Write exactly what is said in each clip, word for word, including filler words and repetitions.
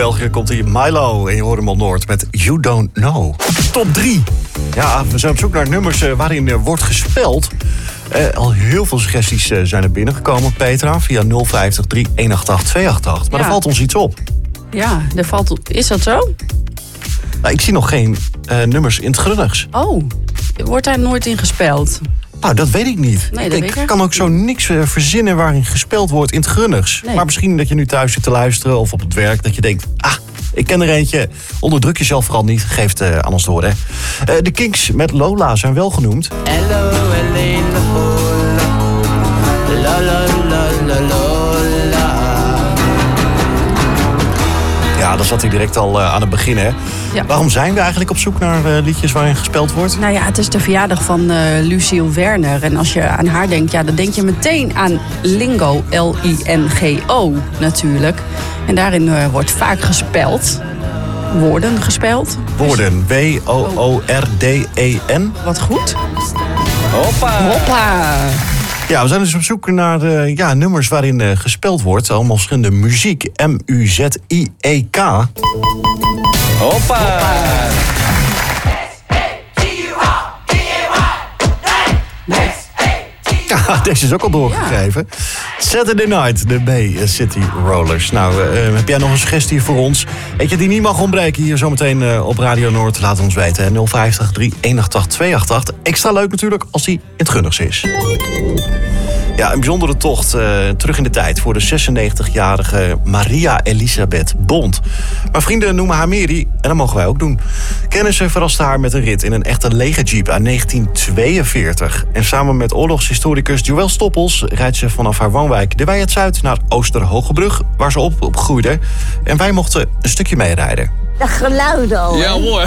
België komt hier Milo en je hoort hem al Noord met You Don't Know. Top drie. Ja, we zijn op zoek naar nummers uh, waarin uh, wordt gespeld. Uh, al heel veel suggesties uh, zijn er binnengekomen, Petra, via nul vijftig drie een acht acht twee acht acht. Maar ja. Er valt ons iets op. Ja, er valt... Is dat zo? Nou, ik zie nog geen uh, nummers in het Gronings. Oh, wordt daar nooit in gespeld? Nou, dat weet ik niet. Nee, dat ik weet ik kan ook zo niks uh, verzinnen waarin gespeld wordt in het Gronings. Nee. Maar misschien dat je nu thuis zit te luisteren of op het werk, dat je denkt, ah, ik ken er eentje. Onderdruk jezelf vooral niet, geeft uh, anders door, hè. Uh, de Kinks met Lola zijn wel genoemd. Hello, Helene, la la la la Lola. Ja, daar zat hij direct al uh, aan het begin, hè. Ja. Waarom zijn we eigenlijk op zoek naar uh, liedjes waarin gespeld wordt? Nou ja, het is de verjaardag van uh, Luciel Werner. En als je aan haar denkt, ja, dan denk je meteen aan Lingo, L I N G O natuurlijk. En daarin uh, wordt vaak gespeld. Woorden gespeld. Woorden, W O O R D E N. Wat goed. Hoppa! Hoppa! Ja, we zijn dus op zoek naar uh, ja, nummers waarin uh, gespeld wordt. Allemaal verschillende muziek. M U Z I E K. Hoppa! Hoppa. Ja, deze is ook al doorgegeven. Ja. Saturday Night, de Bay City Rollers. Nou, uh, heb jij nog een suggestie voor ons? Weet je, die niet mag ontbreken hier zometeen uh, op Radio Noord. Laat ons weten, nul vijftig drie een acht acht twee acht acht. Extra leuk natuurlijk als die in het Gunners is. Ja, een bijzondere tocht uh, terug in de tijd voor de zesennegentigjarige Maria Elisabeth Bond. Maar vrienden noemen haar Mary en dat mogen wij ook doen. Kennissen verrasten haar met een rit in een echte legerjeep uit negentien tweeënveertig. En samen met oorlogshistoricus Joël Stoppels rijdt ze vanaf haar woonwijk de Wei het Zuid naar Oosterhoogebrug, waar ze op, op groeide. En wij mochten een stukje meerijden. Dat geluid al. Ja, mooi.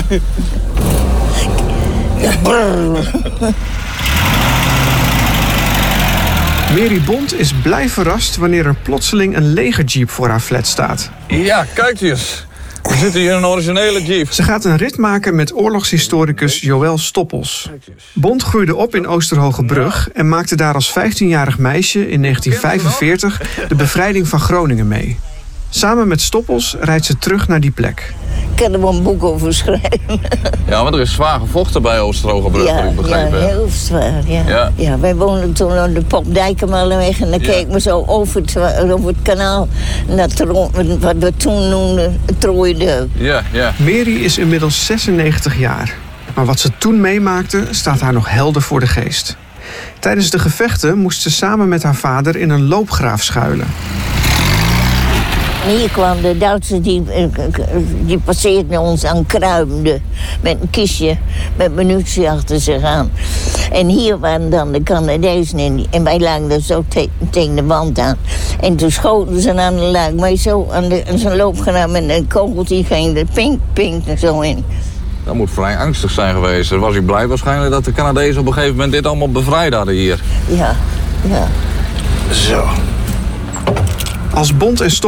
Mary Bond is blij verrast wanneer er plotseling een legerjeep voor haar flat staat. Ja, kijk eens. We zitten hier in een originele jeep. Ze gaat een rit maken met oorlogshistoricus Joël Stoppels. Bond groeide op in Oosterhoogebrug en maakte daar als vijftienjarig meisje in negentien vijfenveertig de bevrijding van Groningen mee. Samen met Stoppels rijdt ze terug naar die plek. Ik kan er wel een boek over schrijven. Ja, maar er is zwaar gevochten bij Oosterhoogebrug, ja, heb ik begrepen. Ja, heel zwaar. Ja. Ja. Ja, wij woonden toen aan de Pop Dijkenmalenweg en dan ja. keek me zo over het, over het kanaal naar wat we toen noemden het Trooideuk. Ja, ja. Mary is inmiddels zesennegentig jaar. Maar wat ze toen meemaakte staat haar nog helder voor de geest. Tijdens de gevechten moest ze samen met haar vader in een loopgraaf schuilen. En hier kwam de Duitsers, die, die passeerden ons aan kruipende met een kistje met munitie achter zich aan. En hier waren dan de Canadezen in, en wij lagen er zo te, tegen de wand aan. En toen schoten ze aan de lag, maar zo aan, de, aan zijn loop gedaan met een kogel die ging er pink, pink er zo in. Dat moet vrij angstig zijn geweest. Was hij blij waarschijnlijk dat de Canadezen op een gegeven moment dit allemaal bevrijd hadden hier. Ja, ja. Zo. Als Bond en Stoppels